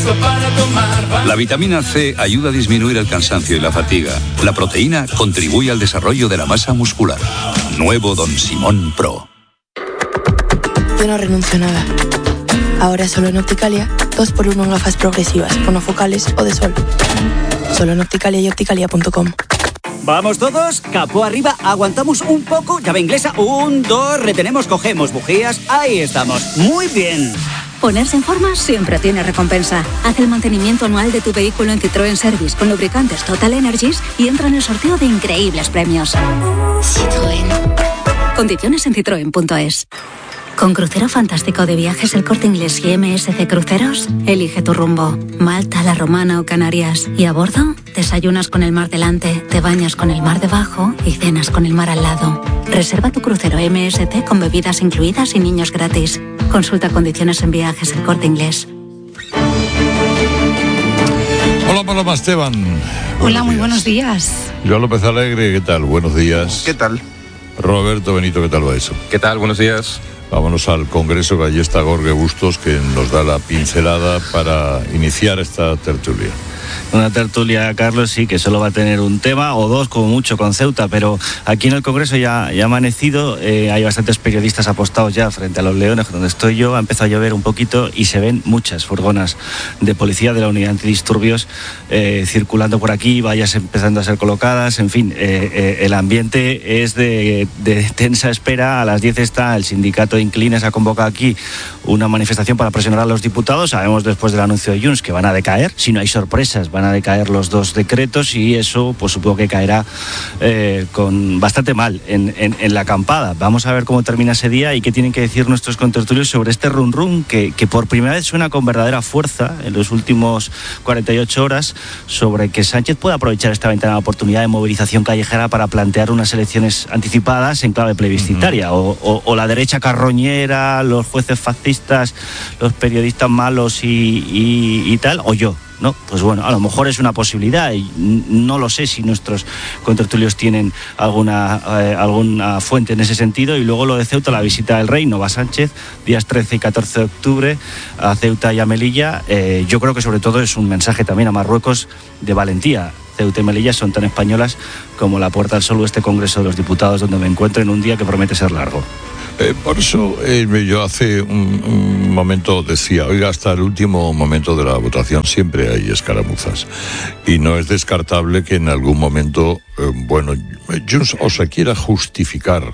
para tomar. La vitamina C ayuda a disminuir el cansancio y la fatiga. La proteína contribuye al desarrollo de la masa muscular. Nuevo Don Simón Pro. Yo no renuncio a nada. Ahora solo en Opticalia, 2x1 en gafas progresivas, monofocales o de sol. Solo en Opticalia y opticalia.com. Vamos todos, capó arriba, aguantamos un poco, llave inglesa, 1, 2, retenemos, cogemos bujías, ahí estamos, muy bien. Ponerse en forma siempre tiene recompensa. Haz el mantenimiento anual de tu vehículo en Citroën Service con lubricantes Total Energies y entra en el sorteo de increíbles premios. Citroën. Condiciones en citroen.es. Con crucero fantástico de Viajes El Corte Inglés y MSC Cruceros, elige tu rumbo. Malta, La Romana o Canarias. Y a bordo, desayunas con el mar delante, te bañas con el mar debajo y cenas con el mar al lado. Reserva tu crucero MSC con bebidas incluidas y niños gratis. Consulta condiciones en Viajes El Corte Inglés. Hola Paloma Esteban. Hola, muy buenos días. Joan López Alegre, ¿qué tal? Buenos días. ¿Qué tal? Roberto Benito, ¿qué tal va eso? ¿Qué tal? Buenos días. Vámonos al Congreso, que allí está Jorge Bustos, que nos da la pincelada para iniciar esta tertulia. Una tertulia, Carlos, sí, que solo va a tener un tema o dos, como mucho, con Ceuta, pero aquí en el Congreso ya ha amanecido, hay bastantes periodistas apostados ya frente a los Leones, donde estoy yo, ha empezado a llover un poquito y se ven muchas furgonas de policía de la unidad antidisturbios circulando por aquí, vallas empezando a ser colocadas, en fin, el ambiente es de tensa espera. A las 10 está el sindicato de Inquilinos, ha convocado aquí una manifestación para presionar a los diputados. Sabemos después del anuncio de Junts que van a decaer, si no hay sorpresas, van a decaer los dos decretos y eso pues supongo que caerá con bastante mal en la acampada. Vamos a ver cómo termina ese día y qué tienen que decir nuestros contertulios sobre este run run que por primera vez suena con verdadera fuerza en los últimos 48 horas sobre que Sánchez puede aprovechar esta ventana de oportunidad de movilización callejera para plantear unas elecciones anticipadas en clave plebiscitaria. O la derecha carroñera, los jueces fascistas, los periodistas malos y tal, o yo. No, pues bueno, a lo mejor es una posibilidad y no lo sé si nuestros contertulios tienen alguna fuente en ese sentido. Y luego lo de Ceuta, la visita del rey, no va Sánchez, días 13 y 14 de octubre a Ceuta y a Melilla. Yo creo que sobre todo es un mensaje también a Marruecos de valentía. Ceuta y Melilla son tan españolas como la Puerta del Sol o este Congreso de los Diputados, donde me encuentro en un día que promete ser largo. Por eso yo hace un momento decía, oiga, hasta el último momento de la votación siempre hay escaramuzas y no es descartable que en algún momento, Junts o se quiera justificar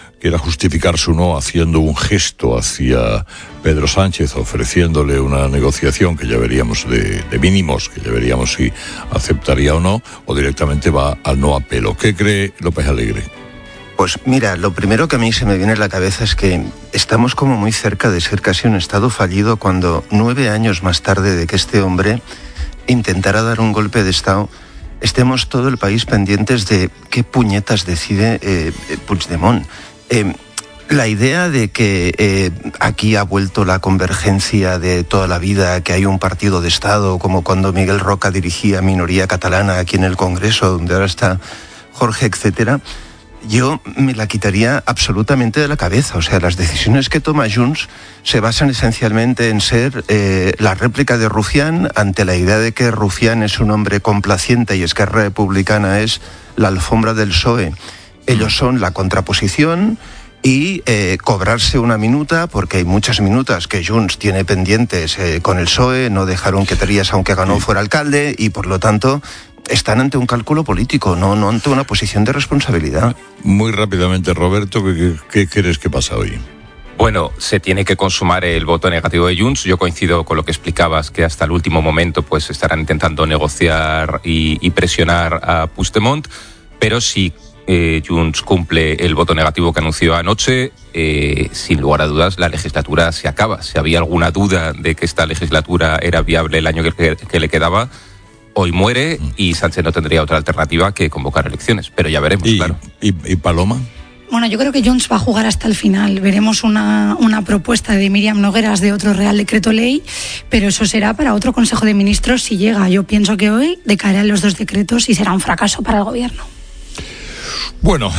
su no haciendo un gesto hacia Pedro Sánchez, ofreciéndole una negociación que ya veríamos de mínimos, que ya veríamos si aceptaría o no, o directamente va al no apelo. ¿Qué cree López Alegre? Pues mira, lo primero que a mí se me viene a la cabeza es que estamos como muy cerca de ser casi un estado fallido cuando 9 años más tarde de que este hombre intentara dar un golpe de estado, estemos todo el país pendientes de qué puñetas decide Puigdemont. La idea de que aquí ha vuelto la convergencia de toda la vida, que hay un partido de Estado, como cuando Miguel Roca dirigía Minoría Catalana aquí en el Congreso, donde ahora está Jorge, etcétera, yo me la quitaría absolutamente de la cabeza. O sea, las decisiones que toma Junts se basan esencialmente en ser la réplica de Rufián ante la idea de que Rufián es un hombre complaciente y Esquerra Republicana es la alfombra del PSOE. Ellos son la contraposición y cobrarse una minuta, porque hay muchas minutas que Junts tiene pendientes con el PSOE, no dejaron que Trías, aunque ganó, fuera alcalde, y por lo tanto están ante un cálculo político, no ante una posición de responsabilidad. Muy rápidamente, Roberto, ¿qué crees que pasa hoy? Bueno, se tiene que consumar el voto negativo de Junts. Yo coincido con lo que explicabas, que hasta el último momento pues estarán intentando negociar y presionar a Puigdemont, pero si Junts cumple el voto negativo que anunció anoche, sin lugar a dudas la legislatura se acaba. Si había alguna duda de que esta legislatura era viable el año que le quedaba, hoy muere y Sánchez no tendría otra alternativa que convocar elecciones, pero ya veremos, claro. ¿Y Paloma? Bueno, yo creo que Junts va a jugar hasta el final. Veremos una propuesta de Míriam Nogueras de otro Real Decreto Ley, pero eso será para otro Consejo de Ministros si llega. Yo pienso que hoy decaerán los dos decretos y será un fracaso para el Gobierno. Bueno,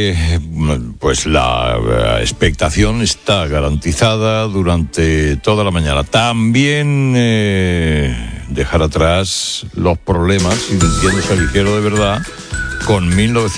pues la expectación está garantizada durante toda la mañana. También dejar atrás los problemas y sintiéndose ligero de verdad con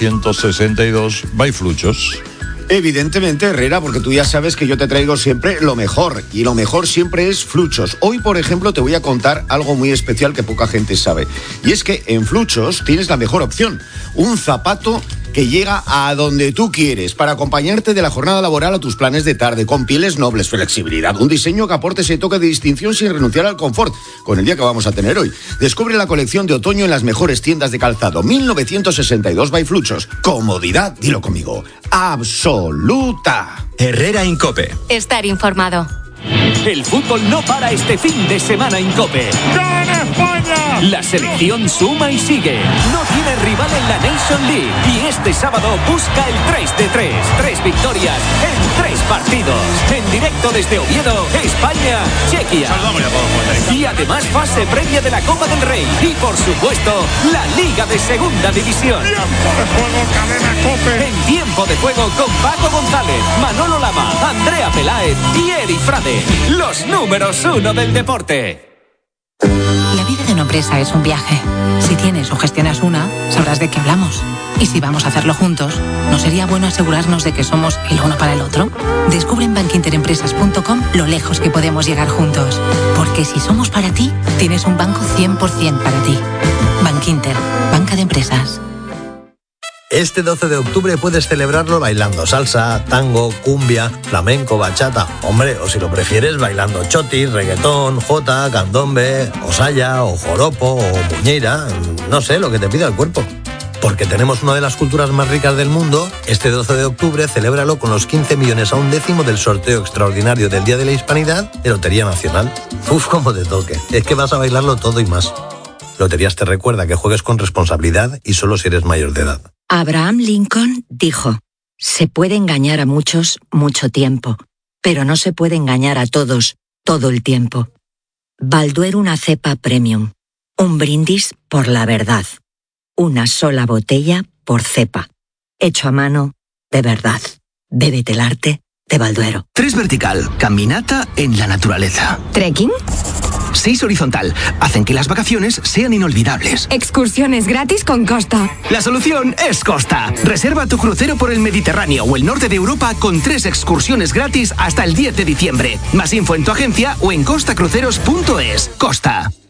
1962 Baifluchos. Evidentemente, Herrera, porque tú ya sabes que yo te traigo siempre lo mejor, y lo mejor siempre es Fluchos. Hoy, por ejemplo, te voy a contar algo muy especial que poca gente sabe, y es que en Fluchos tienes la mejor opción, un zapato que llega a donde tú quieres, para acompañarte de la jornada laboral a tus planes de tarde, con pieles nobles, flexibilidad, un diseño que aporte ese toque de distinción sin renunciar al confort, con el día que vamos a tener hoy. Descubre la colección de otoño en las mejores tiendas de calzado, 1962 by Fluchos. Comodidad, dilo conmigo, absoluta. Herrera Incope. Estar informado. El fútbol no para este fin de semana en COPE. ¡Gana España! La selección suma y sigue. No tiene rival en la Nation League. Y este sábado busca el 3 de 3. 3 victorias en 3 partidos. En directo desde Oviedo, España, Chequia. Y además fase previa de la Copa del Rey. Y por supuesto, la Liga de Segunda División. ¡Tiempo de juego, cadena COPE! En Tiempo de Juego con Paco González, Manolo Lama, Andrea Peláez y Eri Frade. Los números 1 del deporte. La vida de una empresa es un viaje. Si tienes o gestionas una, sabrás de qué hablamos. Y si vamos a hacerlo juntos, ¿no sería bueno asegurarnos de que somos el uno para el otro? Descubre en bankinterempresas.com lo lejos que podemos llegar juntos. Porque si somos para ti, tienes un banco 100% para ti. Bankinter, banca de empresas. Este 12 de octubre puedes celebrarlo bailando salsa, tango, cumbia, flamenco, bachata. Hombre, o si lo prefieres, bailando chotis, reggaetón, jota, candombe, o saya, o joropo, o muñeira. No sé, lo que te pida el cuerpo. Porque tenemos una de las culturas más ricas del mundo, este 12 de octubre celébralo con los 15 millones a un décimo del sorteo extraordinario del Día de la Hispanidad de Lotería Nacional. Uf, cómo te toque. Es que vas a bailarlo todo y más. Loterías te recuerda que juegues con responsabilidad y solo si eres mayor de edad. Abraham Lincoln dijo: se puede engañar a muchos mucho tiempo, pero no se puede engañar a todos todo el tiempo. Balduero, una cepa premium. Un brindis por la verdad. Una sola botella por cepa. Hecho a mano, de verdad. Bébete el arte de Balduero. 3 vertical, caminata en la naturaleza. ¿Trekking? 6 horizontal, hacen que las vacaciones sean inolvidables. Excursiones gratis con Costa. La solución es Costa. Reserva tu crucero por el Mediterráneo o el norte de Europa con 3 excursiones gratis hasta el 10 de diciembre. Más info en tu agencia o en costacruceros.es. Costa.